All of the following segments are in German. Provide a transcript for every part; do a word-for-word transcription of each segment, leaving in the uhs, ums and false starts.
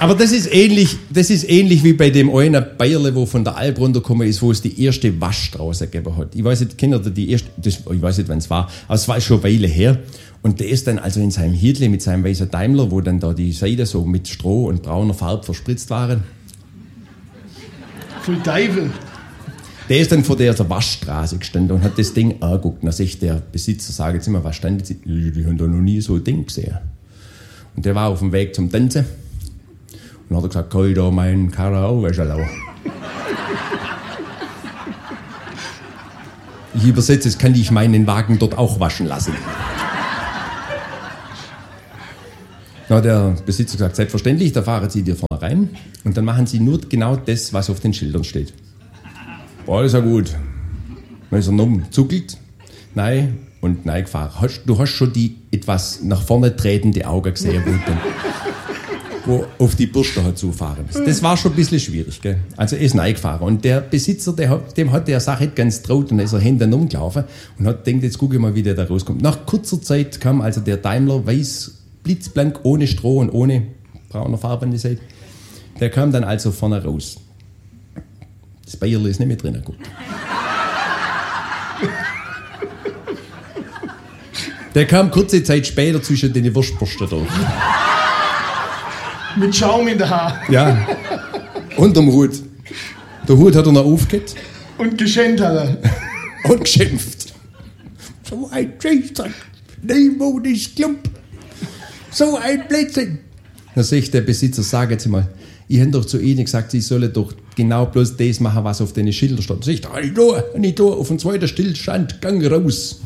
Aber das ist ähnlich, das ist ähnlich wie bei dem einen Bayerle, wo von der Alp runtergekommen ist, wo es die erste Waschstraße gegeben hat. Ich weiß nicht, kennt ihr die erste, das, ich weiß nicht, wann es war, aber es war schon eine Weile her. Und der ist dann also in seinem Hirdle mit seinem weißen Daimler, wo dann da die Seiten so mit Stroh und brauner Farbe verspritzt waren. Voll Teufel. Der ist dann vor der Waschstraße gestanden und hat das Ding angeguckt. Und dann sagt der Besitzer, sag jetzt immer, was stand jetzt? Die, die haben da noch nie so ein Ding gesehen. Und der war auf dem Weg zum Tanzen. Und dann hat er gesagt, kann ich da meinen Karren auch waschen lassen? Ich übersetze, es kann ich meinen Wagen dort auch waschen lassen. Dann hat der Besitzer gesagt, selbstverständlich, da fahren Sie dir vorne rein und dann machen Sie nur genau das, was auf den Schildern steht. Boah, das ist ja gut. Dann ist er umzuckelt, nein und nein gefahren. Hast, du hast schon die etwas nach vorne tretende Augen gesehen, wo, dann, wo auf die Bürste hat zufahren ist. Das war schon ein bisschen schwierig, gell? Also er ist nein gefahren. Und der Besitzer, der hat, dem hat der Sache nicht ganz traut und dann ist er hinten umgelaufen und hat gedacht, jetzt gucke ich mal, wie der da rauskommt. Nach kurzer Zeit kam also der Daimler weiß, blitzblank, ohne Stroh und ohne brauner Farbe an die Seite. Der kam dann also vorne raus. Das Bayerle ist nicht mehr drin. Gut. Der kam kurze Zeit später zwischen den Wurstbürsten durch. Mit Schaum in der Haar. Ja. Unterm Hut. Der Hut hat er noch aufgehört. Und geschenkt hat er. Und geschimpft. So ein Scheißdreck. Niemand ist Klump. So ein Blödsinn. Dann sagt der Besitzer, sag jetzt mal, ich habe doch zu Ihnen gesagt, Sie sollen doch genau bloß das machen, was auf den Schildern stand. Sagt er, nicht da, nicht da, auf dem zweiten Stillstand, gang raus.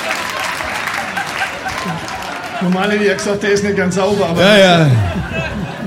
Normal hätte ich ja gesagt, der ist nicht ganz sauber, aber... Ja, ja.